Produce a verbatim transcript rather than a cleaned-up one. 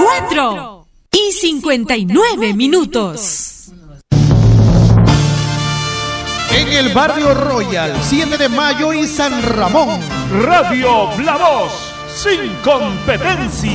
cuatro y cincuenta y nueve minutos. En el barrio Royal, siete de mayo y San Ramón. Radio La Voz, sin competencia.